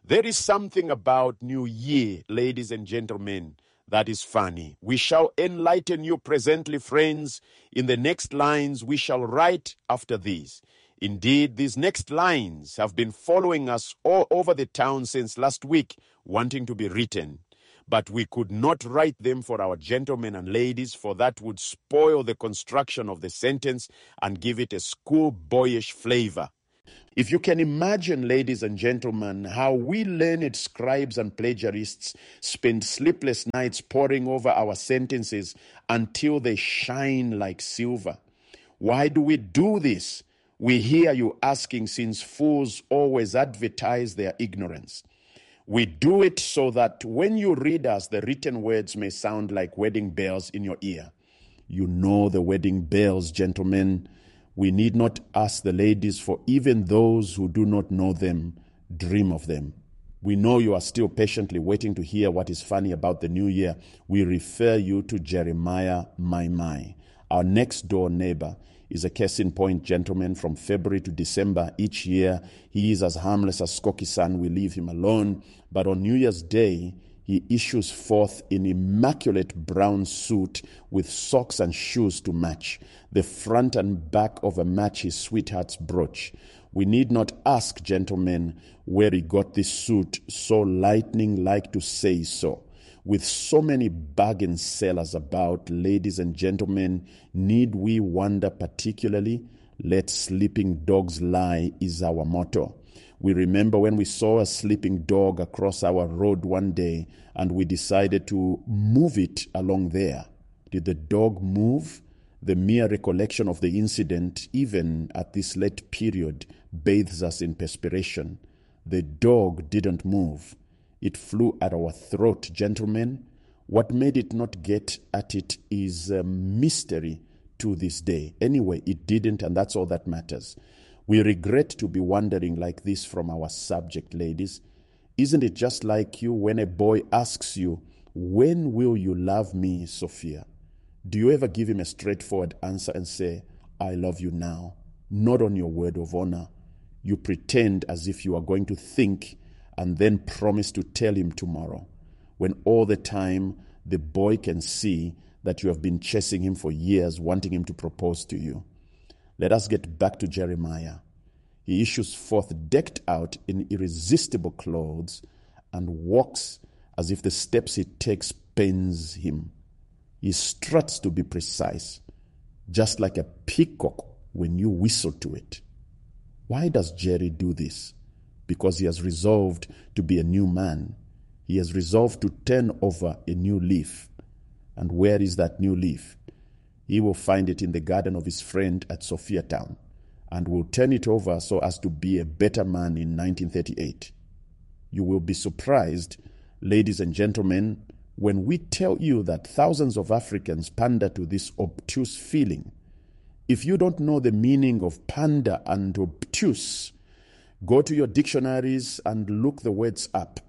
There is something about New Year, ladies and gentlemen, that is funny. We shall enlighten you presently, friends. In the next lines we shall write after these. Indeed, these next lines have been following us all over the town since last week, wanting to be written. But we could not write them for our gentlemen and ladies, for that would spoil the construction of the sentence and give it a schoolboyish flavor. If you can imagine, ladies and gentlemen, how we learned scribes and plagiarists spend sleepless nights poring over our sentences until they shine like silver. Why do we do this? We hear you asking, since fools always advertise their ignorance. We do it so that when you read us, the written words may sound like wedding bells in your ear. You know the wedding bells, gentlemen. We need not ask the ladies, for even those who do not know them dream of them. We know you are still patiently waiting to hear what is funny about the new year. We refer you to Jeremiah My. Our next door neighbor is a case in point, gentlemen. From February to December each year, he is as harmless as Skokie-san. We leave him alone. But on New Year's Day, he issues forth in immaculate brown suit with socks and shoes to match, the front and back of a match his sweetheart's brooch. We need not ask, gentlemen, where he got this suit so lightning-like to say so. With so many bargain sellers about, ladies and gentlemen, need we wonder particularly? Let sleeping dogs lie is our motto. We remember when we saw a sleeping dog across our road one day and we decided to move it along there. Did the dog move? The mere recollection of the incident, even at this late period, bathes us in perspiration. The dog didn't move. It flew at our throat, gentlemen. What made it not get at it is a mystery to this day. Anyway, it didn't, and that's all that matters. We regret to be wondering like this from our subject, ladies. Isn't it just like you when a boy asks you, "When will you love me, Sophia?" Do you ever give him a straightforward answer and say, "I love you now," not on your word of honor? You pretend as if you are going to think and then promise to tell him tomorrow, when all the time the boy can see that you have been chasing him for years, wanting him to propose to you. Let us get back to Jeremiah. He issues forth decked out in irresistible clothes and walks as if the steps he takes pains him. He struts, to be precise, just like a peacock when you whistle to it. Why does Jerry do this? Because he has resolved to be a new man. He has resolved to turn over a new leaf. And where is that new leaf? He will find it in the garden of his friend at Sophiatown, and will turn it over so as to be a better man in 1938. You will be surprised, ladies and gentlemen, when we tell you that thousands of Africans pander to this obtuse feeling. If you don't know the meaning of pander and obtuse, go to your dictionaries and look the words up.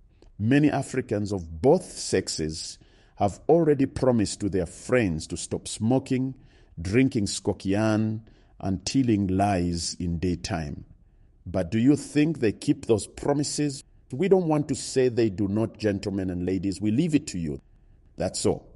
Many Africans of both sexes have already promised to their friends to stop smoking, drinking Skokie-An, and telling lies in daytime. But do you think they keep those promises? We don't want to say they do not, gentlemen and ladies. We leave it to you. That's all.